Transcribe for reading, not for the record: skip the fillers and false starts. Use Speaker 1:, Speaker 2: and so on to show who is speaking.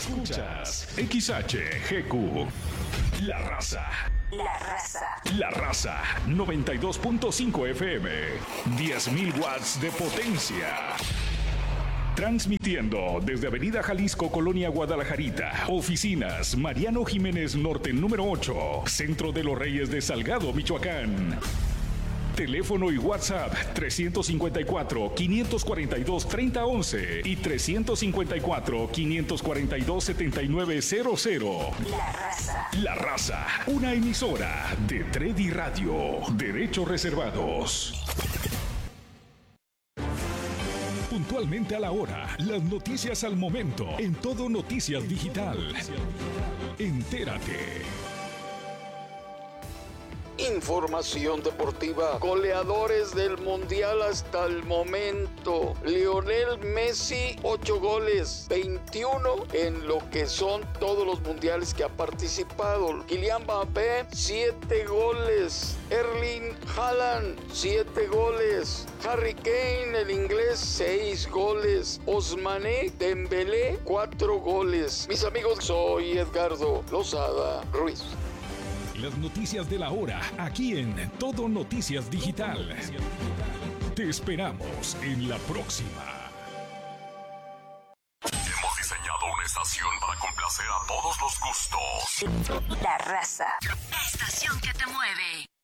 Speaker 1: Escuchas XHGQ. La Raza.
Speaker 2: La Raza.
Speaker 1: La Raza 92.5 FM. 10.000 watts de potencia. Transmitiendo desde Avenida Jalisco, Colonia Guadalajarita. Oficinas Mariano Jiménez Norte número 8. Centro de los Reyes de Salgado, Michoacán. Teléfono y WhatsApp 354-542-3011 y 354-542-7900.
Speaker 2: La Raza.
Speaker 1: La Raza, una emisora de Tredi Radio. Derechos reservados. Puntualmente a la hora, las noticias al momento, en Todo Noticias Digital. Entérate.
Speaker 3: Información deportiva. Goleadores del Mundial hasta el momento. Lionel Messi, 8 goles, 21 en lo que son todos los mundiales que ha participado. Kylian Mbappé, 7 goles. Erling Haaland, 7 goles. Harry Kane, el inglés, 6 goles. Ousmane Dembélé, 4 goles. Mis amigos, soy Edgardo Lozada Ruiz.
Speaker 1: Las noticias de la hora, aquí en Todo Noticias Digital. Te esperamos en la próxima.
Speaker 4: Hemos diseñado una estación para complacer a todos los gustos.
Speaker 2: La Raza. La estación que te mueve.